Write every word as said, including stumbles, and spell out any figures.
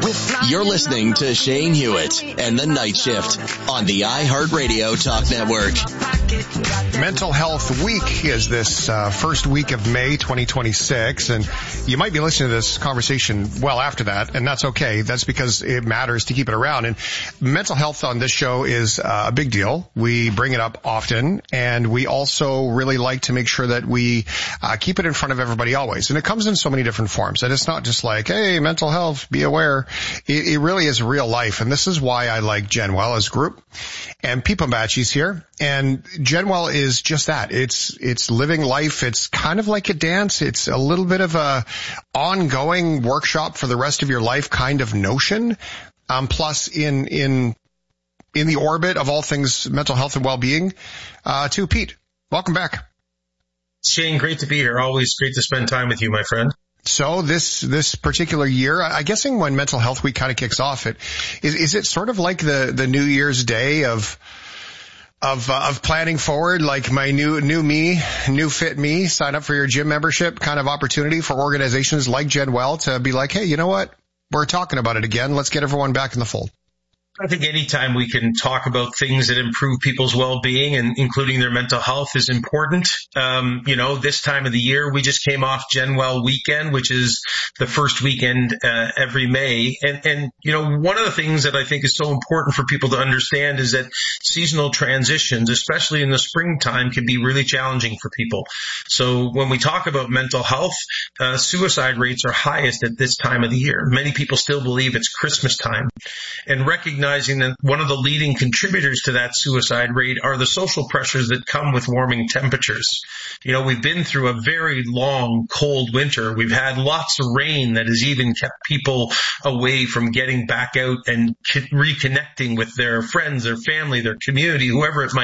You're listening to Shane Hewitt and the Night Shift on the iHeartRadio Talk Network. Mental Health Week is this uh, first week of May twenty twenty-six, and you might be listening to this conversation well after that, and that's okay. That's because it matters to keep it around. And mental health on this show is uh, a big deal. We bring it up often, and we also really like to make sure that we uh, keep it in front of everybody always. And it comes in so many different forms, and it's not just like, hey, mental health, be aware. It, it really is real life, and this is why I like Genwell as a group. And Pipa Bachi's here, and Genwell is just that. It's it's living life. It's kind of like a dance. It's a little bit of a ongoing workshop for the rest of your life kind of notion. Um, plus, in in in the orbit of all things mental health and well-being, uh, to Pete. Welcome back. Shane, great to be here. Always great to spend time with you, my friend. So this, this particular year, I'm guessing when Mental Health Week kind of kicks off, it, is, is it sort of like the, the New Year's Day of, of, uh, of planning forward, like my new, new me, new fit me, sign up for your gym membership kind of opportunity for organizations like Genwell to be like, hey, you know what? We're talking about it again. Let's get everyone back in the fold. I think anytime we can talk about things that improve people's well-being and including their mental health is important. Um, you know, this time of the year, we just came off Genwell weekend, which is the first weekend uh, every May. And, and, you know, one of the things that I think is so important for people to understand is that seasonal transitions, especially in the springtime, can be really challenging for people. So when we talk about mental health, uh, suicide rates are highest at this time of the year. Many people still believe it's Christmas time, and recognize recognizing that one of the leading contributors to that suicide rate are the social pressures that come with warming temperatures. You know, we've been through a very long, cold winter. We've had lots of rain that has even kept people away from getting back out and reconnecting with their friends, their family, their community, whoever it might